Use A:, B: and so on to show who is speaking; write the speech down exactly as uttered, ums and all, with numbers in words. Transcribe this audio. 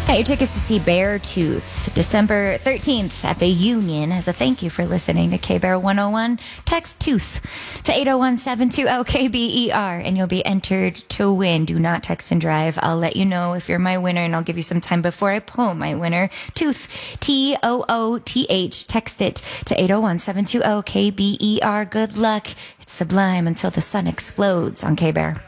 A: Got your tickets to see Beartooth December thirteenth at the Union. As a thank you for listening to K-Bear one oh one, text TOOTH to eight oh one, seven two oh, K B E R and you'll be entered to win. Do not text and drive. I'll let you know if you're my winner, and I'll give you some time before I pull my winner. TOOTH, T O O T H. Text it to eight oh one, seven two oh, K B E R. Good luck. It's Sublime until the sun explodes on K-Bear.